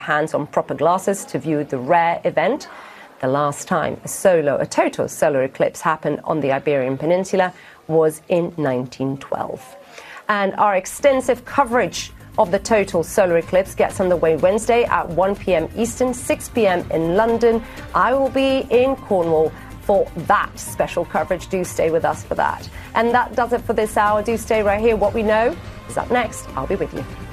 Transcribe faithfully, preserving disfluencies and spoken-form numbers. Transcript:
hands on proper glasses to view the rare event. The last time a solar, a total solar eclipse happened on the Iberian Peninsula was in nineteen twelve. And our extensive coverage of the total solar eclipse gets underway Wednesday at one p.m. Eastern, six p.m. in London. I will be in Cornwall for that special coverage. Do stay with us for that. And that does it for this hour. Do stay right here. What we know is up next. I'll be with you.